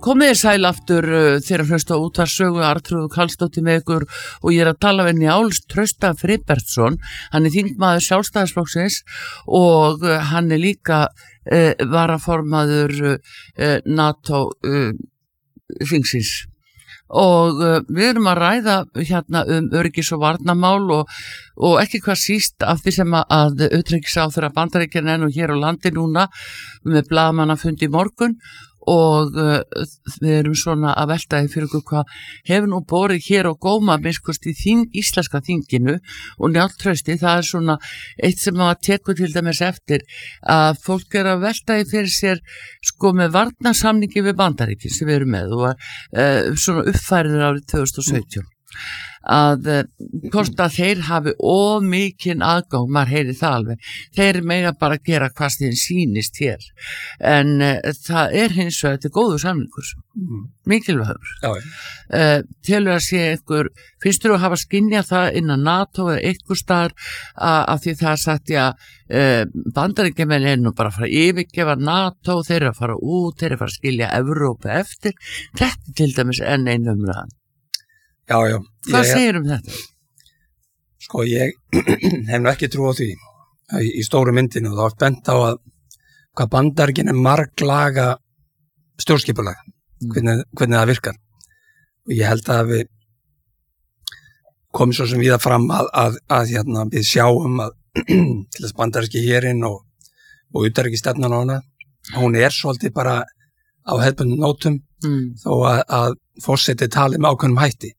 Komið sæl aftur þegar hlusta útvarpssögu Arnþrúður Karlsdóttir með ykkur og ég að tala við Njáls Trausta Friðbertsson. Hann þingmaður Sjálfstæðisflokksins og hann líka varaformaður NATO þingsins. Og við erum að ræða hérna öryggis- og varnarmál og ekki hvað síst af því sem að utanríkisráðherra Bandaríkjanna er nú hér á landi núna með blaðamannafundi í morgun og við erum svona að velta því fyrir okkur hvað hefur nú borið hér á góma minnst í íslenska þinginu og Njáll Trausti, það svona eitt sem að tekur til dæmis eftir að fólk að velta því fyrir sér sko með varnarsamningi við Bandaríkin sem við erum með og svona uppfærður árið 2017 að hvort að þeir hafi mikinn aðgang, maður heyri það alveg, þeir mega bara gera hvað þeim sýnist hér en það hins vegar þetta góður samningur mikilvægur telur að sé einhver, finnst þú að hafa skynjað það innan NATO eða einhver staðar af því það sagt Bandaríkjamenn nú bara að fara að yfirgefa NATO, þeir eru að fara út, þeir eru að fara að skilja Evrópu eftir, þetta til dæmis enn einu umræðan. Já. Hvað segir þetta? Sko, ég hef nú ekki trú á því í stóru myndinu og þá er bent á að hvað Bandaríkin marglaga stjórnskipulag, hvernig það virkar. Og ég held að við komum svo sem víða fram að við sjáum að til þess bandaríski hérinn og utanríkisstefnan á hana, hún svolítið bara á hefðbundnum nótum þó að forseti tali með ákveðnum hætti.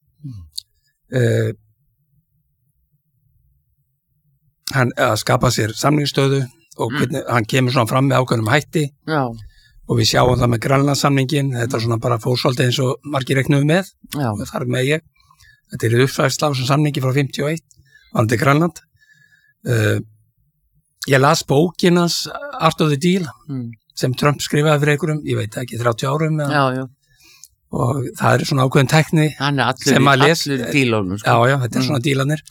Hann skapa sér samningsstöðu og hann kemur svona fram með ákveðnum hætti og við sjáum það með Grænlandssamningin, þetta svona bara fór svolítið eins og margir reiknuðu með og þar með þetta uppfærsla á þessum samningi frá 51 varðandi Grænland. Ég las bókin hans Art of the Deal sem Trump skrifaði fyrir einhverjum, ég veit ekki, 30 árum og það svona ákveðin tækni sem að les dílónum, sko. Já, þetta svona dílanir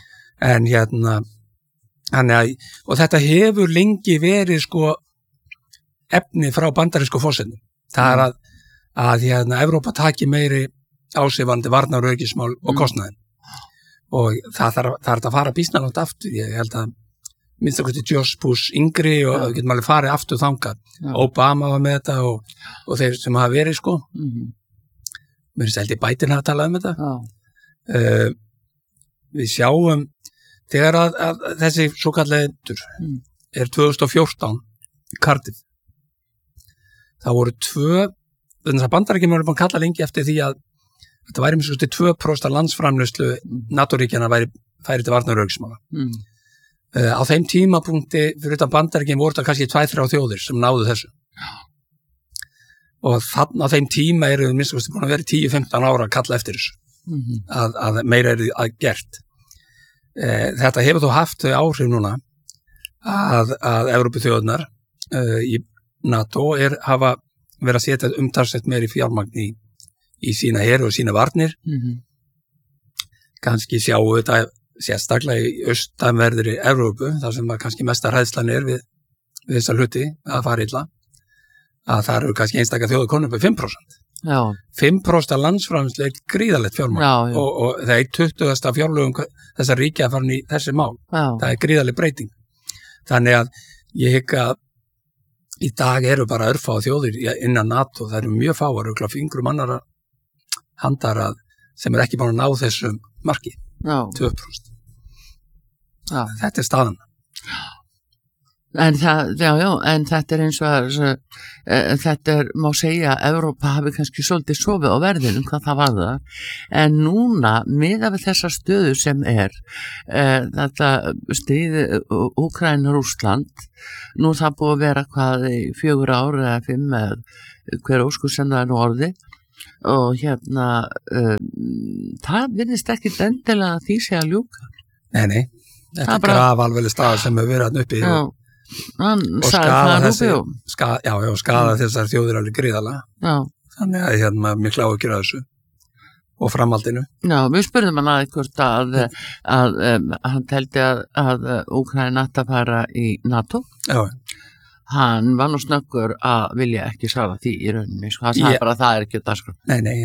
en og þetta hefur lengi verið sko efni frá bandarísku forsetnum. Það að Evrópa taki meiri ásifandi varnar- og öryggismál og kostnaðin og það er að fara býsna langt aftur. Ég held að minnst okkur til George Bush yngri og við getum alveg farið aftur þangað. Obama var með þetta og þeir sem hafa verið sko mér held ég Biden hafa talað þetta. Við sjáum þegar að þessi svo kallið 2014 Cardiff, það voru þess að Bandaríkjamenn voru búin að kalla lengi eftir því að þetta væri mjög 2% landsframleiðslu NATO-ríkjanna færi til varnar- og öryggismála. Á þeim tímapunkti fyrir utan Bandaríkjamenn voru þetta kannski 2-3 þjóðir sem náðu þessu. Og þannig á þeim tíma við minnst búin að vera 10-15 ára að kalla eftir þessu að meira að gert. Þetta hefur þó haft þau áhrif núna að Evrópuþjóðirnar í NATO hafa verið að setja umtalsvert meiri fjármagn í sína her og sína varnir. Kannski sjáum þetta sérstaklega í austanverðri Evrópu, þar sem kannski mesta hræðslan við þessa hluti að fara illa, að það eru kannski einstaka þjóður konum upp 5%. 5% landsframleiðslu gríðarlegt fjármagn og það 20. fjárlögum þessar ríkja farin í þessi mál. Það gríðarleg breyting. Þannig að ég hygg að í dag eru bara örfá þjóðir innan NATO, það eru mjög fáar, fingrum annara handar sem ekki búin að ná þessum marki, 2%. Þetta staðan. En en þetta eins og þetta má segja að Evrópa hafi kannski svolítið sofið á verðinum hvað það varðar, en núna miðað við þessa stöðu sem þetta stríði Úkraína-Rússland, nú það búið að vera hvað í 4 ár eða 5 eða hver óskur sem það nú orði og það virðist ekki endilega því sé að ljúka. Nei, þetta grafalvarleg staða sem hefur verið uppi og skaða þessar þjóðir alveg gríðarlega. Þannig að mjög áhyggjur af þessu og framhaldinu. Já, við spurðum hann hvort að hann teldi að Úkraína ætti að fara í NATO. Já. hann var nú snöggur að vilja ekki svara því í rauninni, sko, hann sagði bara að það ekki dagskrá.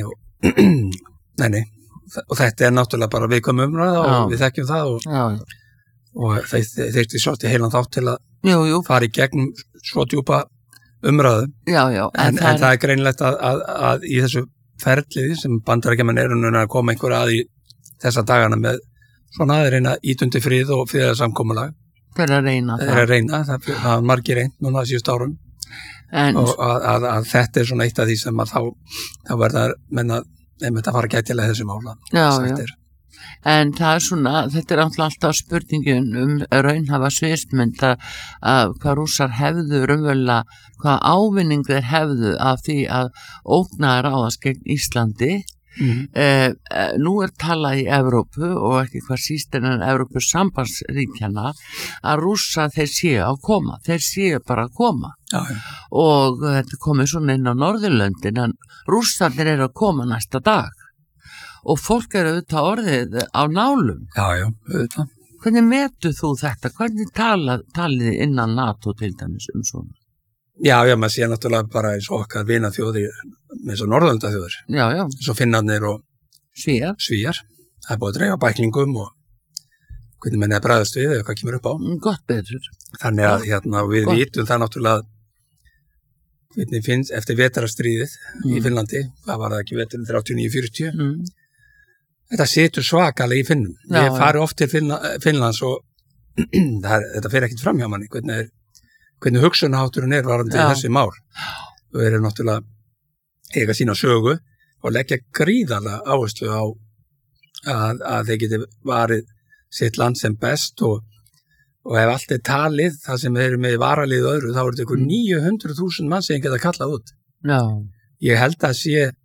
Nei, og þetta náttúrulega bara viðkvæm umræða og við þekkjum það og þeir þyrfti svolítið heilan þátt til að fara í gegnum svo djúpa umræðu. En það greinlegt að í þessu ferliði sem Bandaríkjamenn eru núna að koma einhver að í þessa dagana með svona að reyna ítundi frið og friðarsamkomulag. Þeir að reyna. Það var margir reynt núna síðust árum og að þetta svona eitt af því sem að þá verða menna að fara gætilega þessi mála. En það svona, þetta alltaf spurningin raunhafa sviðsmynd að hvað Rússar hefðu raunverulega, hvað ávinning þeir hefðu af því að ógna ráðast gegn Íslandi. Nú talað í Evrópu og ekki hvað síst en Evrópu sambandsríkjana að Rússa þeir séu bara að koma og þetta komið svona inn á Norðurlöndin en Rússarnir eru að koma næsta dag og fólk eru auðvitað orðið á nálum. Auðvitað. Hvernig metur þú þetta? Hvernig talið innan NATO til dæmis svona? Maður sé náttúrulega bara eins og okkar vinaþjóðir með svo Norðurlandaþjóðir. Eins og Finnarnir og Svíar. Það búið að dreifa bæklingum og hvernig menn bregðast við eða hvað kemur upp á. Gott betur. Þannig að við vitum það náttúrulega hvernig finnst eftir vetrarstríðið í Finnlandi. Það var ekki veturinn 39-40. Þetta situr svakalega í Finnum. Ég fari oft til Finnlands og þetta fer ekkert fram hjá manni hvernig hugsunahátturinn varandi þessi mál. Þau eru náttúrulega eiga sína sögu og leggja gríðarlega áherslu á að þeir geti varið sitt land sem best og ef allt talið, það sem þeir eru með varalið og öðru, þá eru þetta ykkur 900.000 mann sem geta kallað út. Ég held að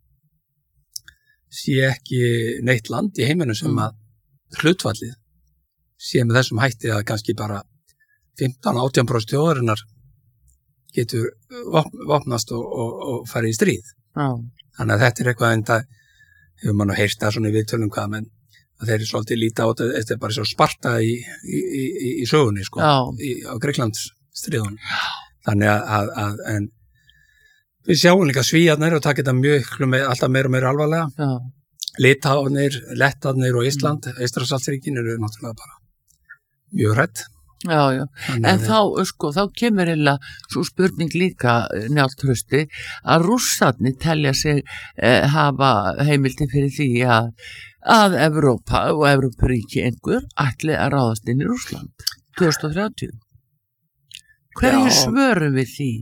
sé ekki neitt land í heiminum sem að hlutfallið sé með þessum hætti að kannski bara 15-18% þjóðarinnar getur vopnast og farið í stríð. Þannig að þetta eitthvað enda, hefur mann heyrt það svona í viðtölum hvað, menn að þeir eru svolítið líta á þetta er bara svo Sparta í sögunni, sko, á Grikklandsstríðunum. Þannig að en við sjáum líka Svíarnir og taka þetta alltaf meira og meira alvarlega. Litháarnir, Lettarnir og Ísland, Eystrasaltsríkin eru náttúrulega bara mjög hrædd. En þá kemur svo spurning líka Njáll Trausti að Rússarnir telja sig hafa heimildi fyrir því að Evrópa og Evrópuríki einhver ætli að ráðast inn í Rússland 2030. Hverju svörum við því?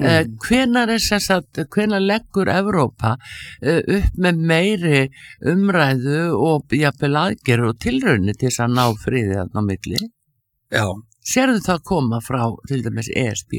Hvenær leggur Evrópa upp með meiri umræðu og jafnvel aðgerðir og tilraunir til þess að ná friði þarna á milli? Sérðu það koma frá til dæmis ESB?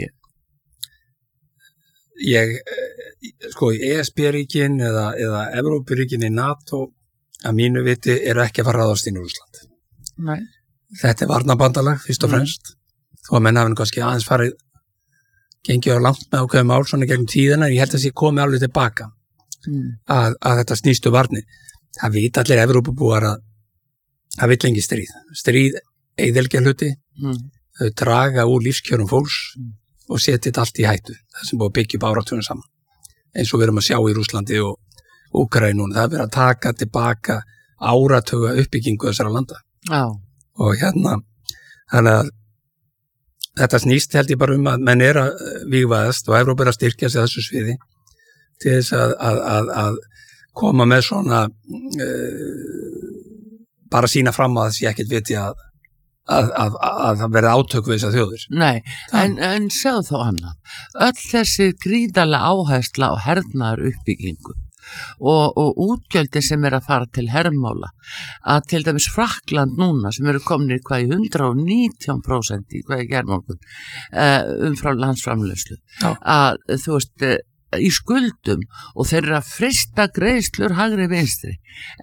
ESB-ríkin eða Evrópuríkin í NATO að mínu viti eru ekki að fara að ráðast inn í Rússland. Nei. Þetta varnarbandalag fyrst og fremst. Þó að menn hafi kannski aðeins farið gengið á langt með ákveðum ál svona gegnum tíðina, en ég held að það komi alveg tilbaka að þetta snýstu varnir. Það vita allir Evrópubúar að það vill engi stríð eyðileggja hluti, þau draga úr lífskjörum fólks og setja þetta allt í hættu, það sem búið að byggja upp áratugum saman, eins og við erum að sjá í Rússlandi og Úkraínu. Það er verið að taka tilbaka áratuga uppbyggingu þessara landa. Og þannig að þetta snýst held ég bara að menn er að vígvaðast og Evrópa er að styrkja sig þessu sviði til þess að koma með svona bara sína fram að það sé ekkert viti að það verði átök við þessar þjóðir. Nei, en segðu þá annað. Öll þessi gríðarlega áhersla á hernaðar uppbyggingu og útgjaldi sem er að fara til hermála, að til dæmis Frakkland núna sem eru komin í 119% í umfram landsframleiðslu, að þú veist í skuldum og þeir eru að frista greiðslur hægri vinstri,